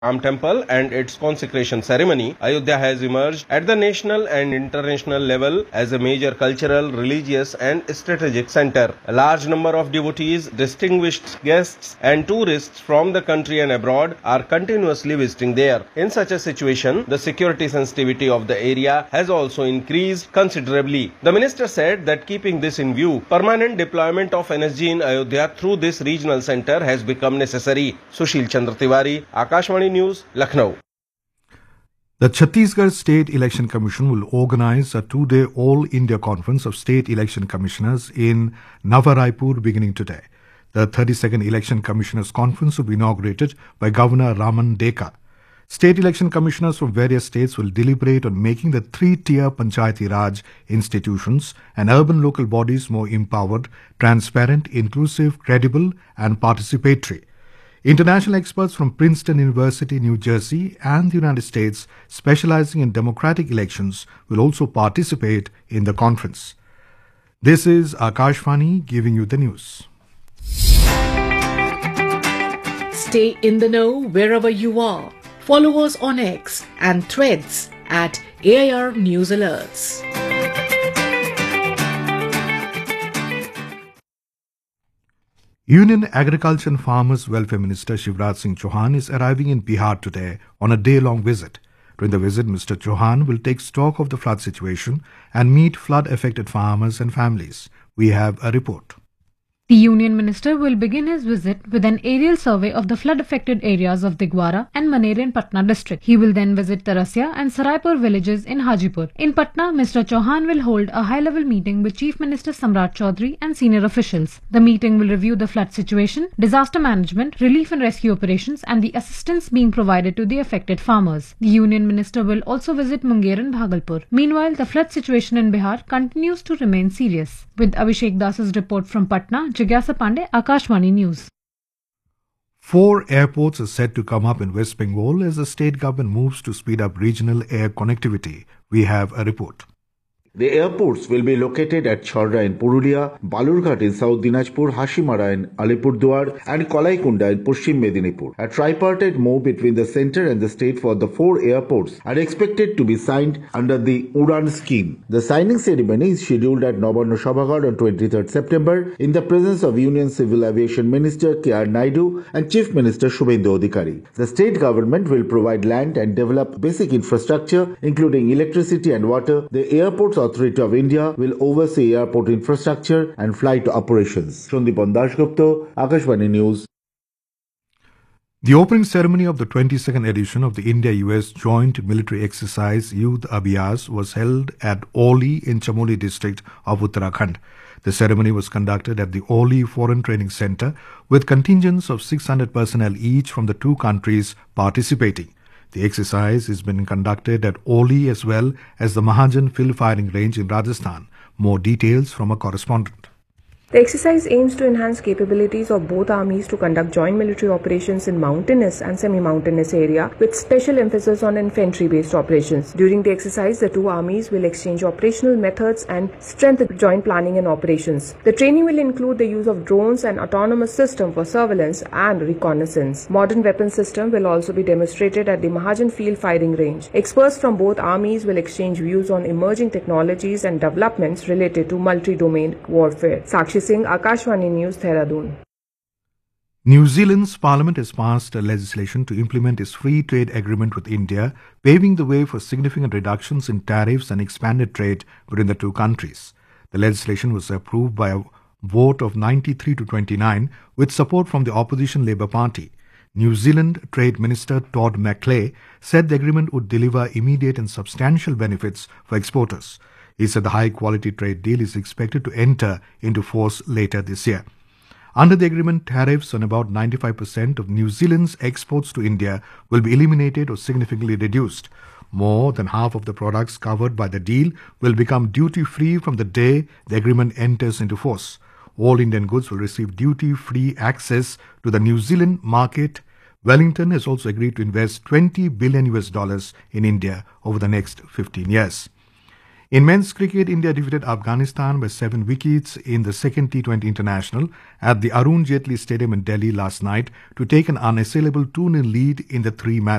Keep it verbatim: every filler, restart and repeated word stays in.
Ram Temple and its consecration ceremony, Ayodhya has emerged at the national and international level as a major cultural, religious and strategic center. A large number of devotees, distinguished guests and tourists from the country and abroad are continuously visiting there. In such a situation, the security sensitivity of the area has also increased considerably. The minister said that keeping this in view, permanent deployment of N S G in Ayodhya through this regional center has become necessary. Sushil Chandra Tiwari, Akashvani News, Lucknow. The Chhattisgarh State Election Commission will organize a two-day All India Conference of State Election Commissioners in Nava Raipur beginning today. The thirty-second Election Commissioners Conference will be inaugurated by Governor Raman Deka. State election commissioners from various states will deliberate on making the three-tier Panchayati Raj institutions and urban local bodies more empowered, transparent, inclusive, credible and participatory. International experts from Princeton University, New Jersey and the United States specializing in democratic elections will also participate in the conference. This is Akashvani giving you the news. Stay in the know wherever you are. Follow us on X and Threads at A I R News Alerts. Union Agriculture and Farmers Welfare Minister Shivraj Singh Chauhan is arriving in Bihar today on a day-long visit. During the visit, Mister Chauhan will take stock of the flood situation and meet flood-affected farmers and families. We have a report. The Union Minister will begin his visit with an aerial survey of the flood-affected areas of Digwara and Maner in Patna district. He will then visit Tarasya and Saraipur villages in Hajipur. In Patna, Mister Chauhan will hold a high-level meeting with Chief Minister Samrat Chaudhary and senior officials. The meeting will review the flood situation, disaster management, relief and rescue operations and the assistance being provided to the affected farmers. The Union Minister will also visit Munger and Bhagalpur. Meanwhile, the flood situation in Bihar continues to remain serious. With Abhishek Das's report from Patna, Jigyasa Pandey, Akashvani News. Four airports are set to come up in West Bengal as the state government moves to speed up regional air connectivity. We have a report. The airports will be located at Chhorra in Purulia, Balurghat in South Dinajpur, Hashimara in Alipurduar and Kolaikunda in Paschim Medinipur. A tripartite move between the centre and the state for the four airports are expected to be signed under the Udan scheme. The signing ceremony is scheduled at Nabarno Sabhagar on twenty-third September in the presence of Union Civil Aviation Minister K R Naidu and Chief Minister Shubhendu Adhikari. The state government will provide land and develop basic infrastructure including electricity and water. The airports Authority of India will oversee airport infrastructure and flight operations. Shandipan Dasgupta, Akashvani News. The opening ceremony of the twenty-second edition of the India-U S Joint Military Exercise Yudh Abhyas was held at Oli in Chamoli district of Uttarakhand. The ceremony was conducted at the Oli Foreign Training Centre with contingents of six hundred personnel each from the two countries participating. The exercise is being conducted at Oli as well as the Mahajan Field Firing Range in Rajasthan. More details from a correspondent. The exercise aims to enhance capabilities of both armies to conduct joint military operations in mountainous and semi-mountainous area with special emphasis on infantry-based operations. During the exercise, the two armies will exchange operational methods and strengthen joint planning and operations. The training will include the use of drones and autonomous system for surveillance and reconnaissance. Modern weapon system will also be demonstrated at the Mahajan Field Firing Range. Experts from both armies will exchange views on emerging technologies and developments related to multi-domain warfare. Sakshi Singh, Akashvani News, Dehradun. New Zealand's parliament has passed a legislation to implement its free trade agreement with India, paving the way for significant reductions in tariffs and expanded trade between the two countries. The legislation was approved by a vote of ninety-three to twenty-nine with support from the opposition Labour Party. New Zealand Trade Minister Todd McClay said the agreement would deliver immediate and substantial benefits for exporters. He said the high-quality trade deal is expected to enter into force later this year. Under the agreement, tariffs on about ninety-five percent of New Zealand's exports to India will be eliminated or significantly reduced. More than half of the products covered by the deal will become duty-free from the day the agreement enters into force. All Indian goods will receive duty-free access to the New Zealand market. Wellington has also agreed to invest twenty billion U S dollars in India over the next fifteen years. In men's cricket, India defeated Afghanistan by seven wickets in the second T twenty international at the Arun Jaitley Stadium in Delhi last night to take an unassailable two nil lead in the three-match